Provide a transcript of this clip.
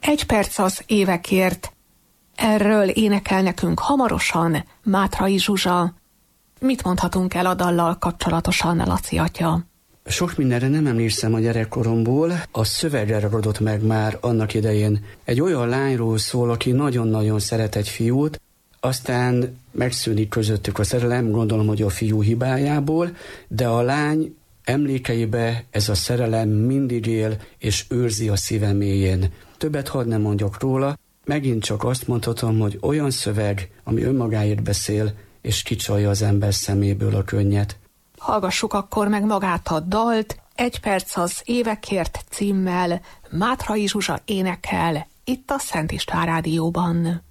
Egy perc az évekért. Erről énekel nekünk hamarosan Mátrai Zsuzsa. Mit mondhatunk el a dallal kapcsolatosan, Laci atya? Sok mindenre nem emlékszem a gyerekkoromból. A szövegre ragadott meg már annak idején. Egy olyan lányról szól, aki nagyon-nagyon szeret egy fiút, aztán megszűnik közöttük a szerelem, gondolom, hogy a fiú hibájából, de a lány emlékeibe ez a szerelem mindig él, és őrzi a szíve mélyén. Többet hadd nem mondjak róla, megint csak azt mondhatom, hogy olyan szöveg, ami önmagáért beszél, és kicsalja az ember szeméből a könnyet. Hallgassuk akkor meg magát a dalt, Egy perc az évekért címmel Mátrai Zsuzsa énekel itt a Szent István Rádióban.